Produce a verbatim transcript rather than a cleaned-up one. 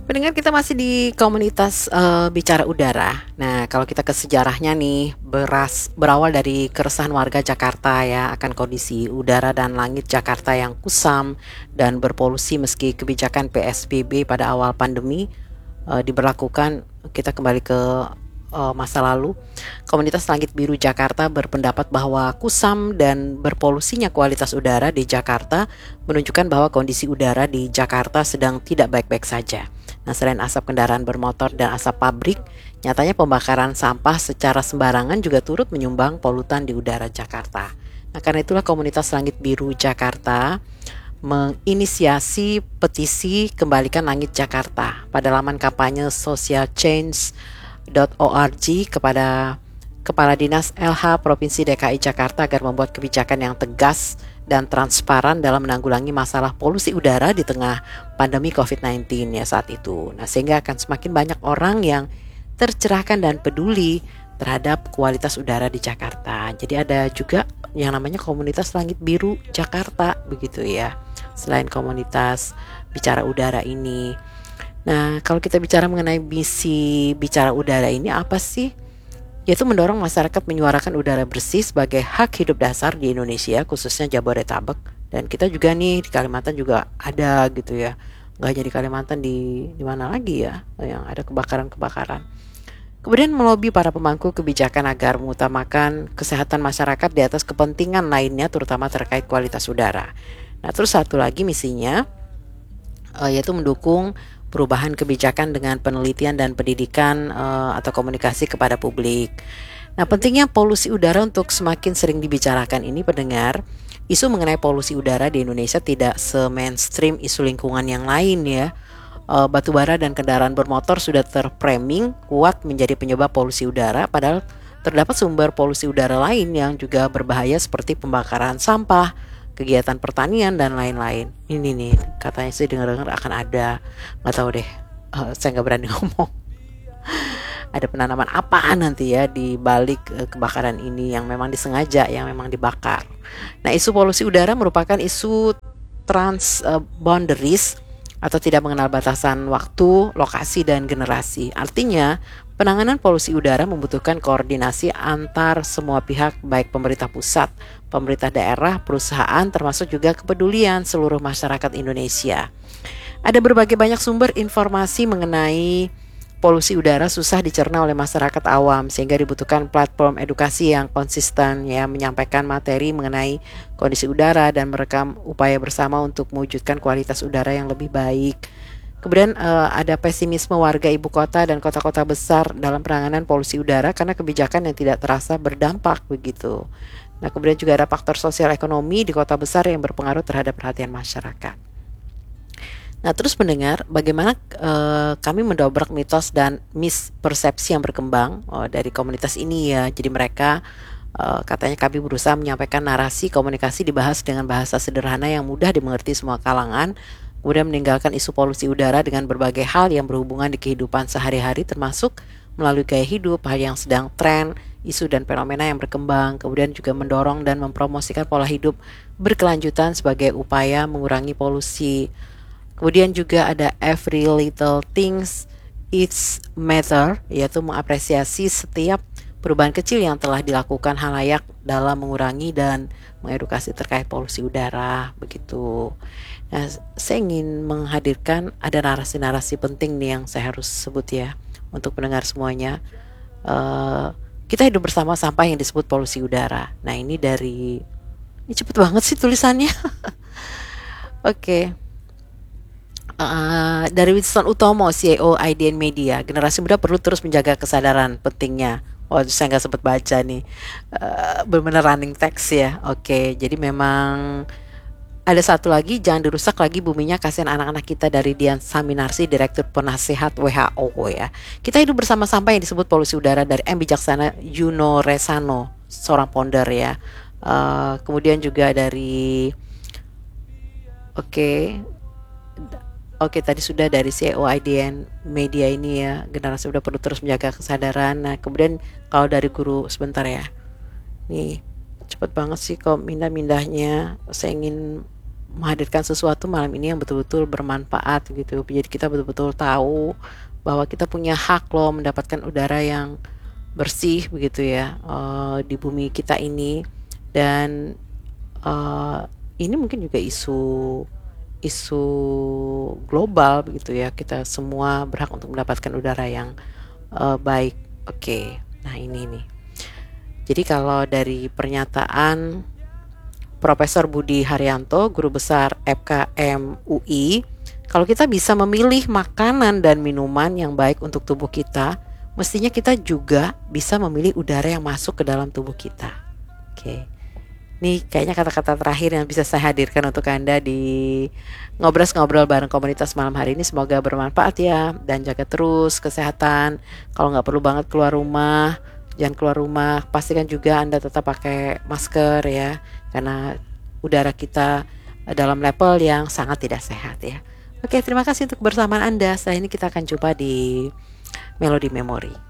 Pendengar, kita masih di komunitas eh, bicara udara. Nah, kalau kita ke sejarahnya nih, beras berawal dari keresahan warga Jakarta ya akan kondisi udara dan langit Jakarta yang kusam dan berpolusi meski kebijakan P S B B pada awal pandemi eh, diberlakukan. Kita kembali ke eh, masa lalu. Komunitas Langit Biru Jakarta berpendapat bahwa kusam dan berpolusinya kualitas udara di Jakarta menunjukkan bahwa kondisi udara di Jakarta sedang tidak baik-baik saja. Nah, selain asap kendaraan bermotor dan asap pabrik, nyatanya pembakaran sampah secara sembarangan juga turut menyumbang polutan di udara Jakarta. Nah, karena itulah komunitas Langit Biru Jakarta menginisiasi petisi Kembalikan Langit Jakarta pada laman kampanye social change dot org kepada Kepala Dinas L H Provinsi D K I Jakarta agar membuat kebijakan yang tegas dan transparan dalam menanggulangi masalah polusi udara di tengah pandemi covid sembilan belas ya saat itu. Nah, sehingga akan semakin banyak orang yang tercerahkan dan peduli terhadap kualitas udara di Jakarta. Jadi ada juga yang namanya komunitas Langit Biru Jakarta begitu ya. Selain komunitas bicara udara ini. Nah, kalau kita bicara mengenai misi bicara udara ini apa sih? Yaitu mendorong masyarakat menyuarakan udara bersih sebagai hak hidup dasar di Indonesia, khususnya Jabodetabek. Dan kita juga nih di Kalimantan juga ada gitu ya. Nggak hanya di Kalimantan, di di mana lagi ya yang ada kebakaran-kebakaran. Kemudian melobi para pemangku kebijakan agar mengutamakan kesehatan masyarakat di atas kepentingan lainnya, terutama terkait kualitas udara. Nah, terus satu lagi misinya uh, yaitu mendukung perubahan kebijakan dengan penelitian dan pendidikan uh, atau komunikasi kepada publik. Nah, pentingnya polusi udara untuk semakin sering dibicarakan ini, pendengar. Isu mengenai polusi udara di Indonesia tidak se-mainstream isu lingkungan yang lain ya. Uh, batubara dan kendaraan bermotor sudah terframing kuat menjadi penyebab polusi udara, padahal terdapat sumber polusi udara lain yang juga berbahaya seperti pembakaran sampah, kegiatan pertanian dan lain-lain. Ini nih katanya sih dengar-dengar akan ada, nggak tahu deh, uh, saya nggak berani ngomong. Ada penanaman apa nanti ya di balik uh, kebakaran ini yang memang disengaja, yang memang dibakar. Nah, isu polusi udara merupakan isu trans uh, boundaries atau tidak mengenal batasan waktu, lokasi dan generasi. Artinya penanganan polusi udara membutuhkan koordinasi antar semua pihak, baik pemerintah pusat, pemerintah daerah, perusahaan, termasuk juga kepedulian seluruh masyarakat Indonesia. Ada berbagai banyak sumber informasi mengenai polusi udara susah dicerna oleh masyarakat awam, sehingga dibutuhkan platform edukasi yang konsisten ya, menyampaikan materi mengenai kondisi udara dan merekam upaya bersama untuk mewujudkan kualitas udara yang lebih baik. Kemudian uh, ada pesimisme warga ibu kota dan kota-kota besar dalam penanganan polusi udara karena kebijakan yang tidak terasa berdampak begitu. Nah, kemudian juga ada faktor sosial ekonomi di kota besar yang berpengaruh terhadap perhatian masyarakat. Nah, terus mendengar bagaimana uh, kami mendobrak mitos dan mispersepsi yang berkembang uh, dari komunitas ini ya. Jadi mereka uh, katanya kami berusaha menyampaikan narasi komunikasi dibahas dengan bahasa sederhana yang mudah dimengerti semua kalangan. Kemudian meninggalkan isu polusi udara dengan berbagai hal yang berhubungan di kehidupan sehari-hari, termasuk melalui gaya hidup, hal yang sedang tren, isu dan fenomena yang berkembang. Kemudian juga mendorong dan mempromosikan pola hidup berkelanjutan sebagai upaya mengurangi polusi. Kemudian juga ada every little things it's matter, yaitu mengapresiasi setiap perubahan kecil yang telah dilakukan halayak dalam mengurangi dan mengedukasi terkait polusi udara begitu. Nah, saya ingin menghadirkan ada narasi-narasi penting nih yang saya harus sebut ya untuk pendengar semuanya. Uh, kita hidup bersama sampah yang disebut polusi udara. Nah, ini dari ini cepet banget sih tulisannya. Oke. Okay. Uh, dari Winston Utomo, C E O I D N Media, generasi muda perlu terus menjaga kesadaran pentingnya. Oh, saya nggak sempat baca nih, uh, benar-benar running text ya. Oke, okay, jadi memang ada satu lagi, jangan dirusak lagi buminya, kasihan anak-anak kita, dari Dian Saminarsi, Direktur Penasehat W H O ya. Kita hidup bersama sampah yang disebut polusi udara, dari M Bijaksana Yuno Resano, seorang founder ya. Uh, kemudian juga dari, oke. Okay, Oke, tadi sudah dari C E O I D N Media ini ya, generasi udah perlu terus menjaga kesadaran. Nah, kemudian kalau dari guru sebentar ya. Nih, cepet banget sih kok mindah-mindahnya. Saya ingin menghadirkan sesuatu malam ini yang betul-betul bermanfaat gitu. Jadi kita betul-betul tahu bahwa kita punya hak loh mendapatkan udara yang bersih begitu ya, uh, di bumi kita ini. Dan uh, ini mungkin juga isu isu global begitu ya, kita semua berhak untuk mendapatkan udara yang uh, baik. Oke, nah ini nih, jadi kalau dari pernyataan Profesor Budi Haryanto, Guru Besar F K M U I, kalau kita bisa memilih makanan dan minuman yang baik untuk tubuh kita, mestinya kita juga bisa memilih udara yang masuk ke dalam tubuh kita. Oke, ini kayaknya kata-kata terakhir yang bisa saya hadirkan untuk Anda di ngobrol-ngobrol bareng komunitas malam hari ini. Semoga bermanfaat ya, dan jaga terus kesehatan. Kalau nggak perlu banget keluar rumah, jangan keluar rumah. Pastikan juga Anda tetap pakai masker ya, karena udara kita dalam level yang sangat tidak sehat ya. Oke, terima kasih untuk kebersamaan Anda. Setelah ini kita akan jumpa di Melody Memory.